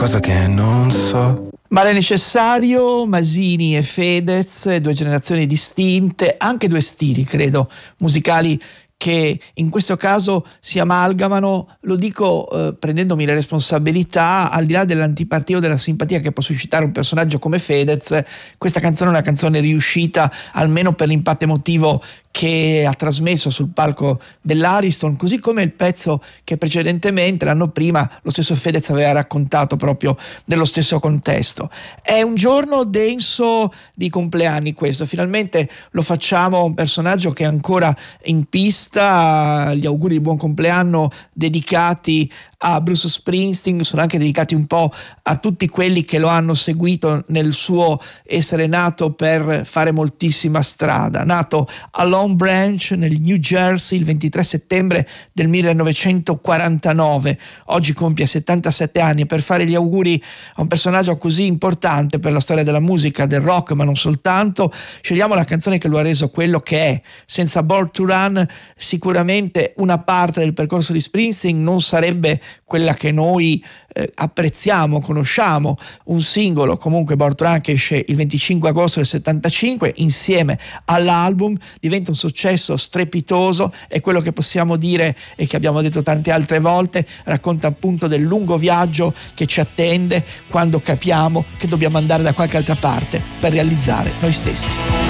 cosa che non so. Male necessario, Masini e Fedez, due generazioni distinte, anche due stili, credo, musicali che in questo caso si amalgamano. Lo dico prendendomi le responsabilità, al di là dell'antipatia o della simpatia che può suscitare un personaggio come Fedez. Questa canzone è una canzone riuscita, almeno per l'impatto emotivo che ha trasmesso sul palco dell'Ariston, così come il pezzo che precedentemente, l'anno prima, lo stesso Fedez aveva raccontato proprio nello stesso contesto. È un giorno denso di compleanni questo, finalmente lo facciamo a un personaggio che è ancora in pista. Gli auguri di buon compleanno dedicati a Bruce Springsteen sono anche dedicati un po' a tutti quelli che lo hanno seguito nel suo essere nato per fare moltissima strada. Nato a Long Branch nel New Jersey il 23 settembre del 1949, oggi compie 77 anni. Per fare gli auguri a un personaggio così importante per la storia della musica, del rock, ma non soltanto, scegliamo la canzone che lo ha reso quello che è. Senza Born to Run sicuramente una parte del percorso di Springsteen non sarebbe quella che noi apprezziamo, conosciamo. Un singolo, comunque, Born to Run, che esce il 25 agosto del 75 insieme all'album, diventa un successo strepitoso. È quello che possiamo dire e che abbiamo detto tante altre volte, racconta appunto del lungo viaggio che ci attende quando capiamo che dobbiamo andare da qualche altra parte per realizzare noi stessi.